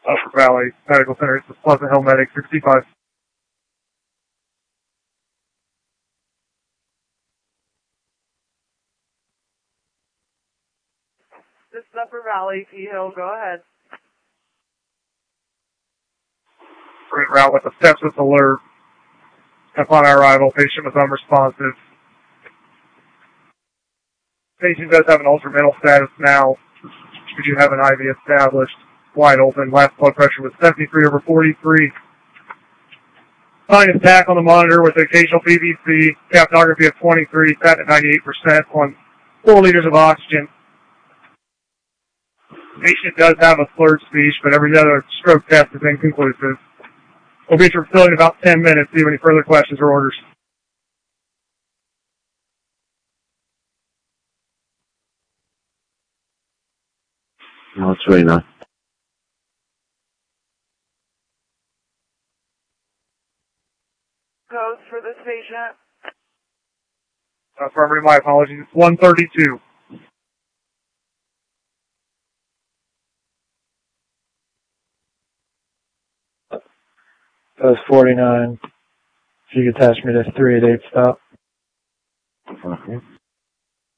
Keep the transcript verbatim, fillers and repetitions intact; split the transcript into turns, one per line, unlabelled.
Upper Valley Medical Center. This is Pleasant Hill Medic sixty-five.
This is Upper Valley, P Hill, go ahead.
Right route with a sepsis alert. Upon our arrival, patient was unresponsive. Patient does have an altered mental status now. We do have an I V established, wide open. Last blood pressure was seventy-three over forty-three. Sign is tack on the monitor with occasional P V C. Capnography of twenty-three, sat at ninety-eight percent on four liters of oxygen. Patient does have a slurred speech, but every other stroke test is inconclusive. We'll be at your facility in about ten minutes. See you any further questions or orders.
No, it's really not.
Codes for this patient.
Affirmative, my apologies. It's one thirty-two.
That was forty-nine. If you could attach me to three eighty-eight stop.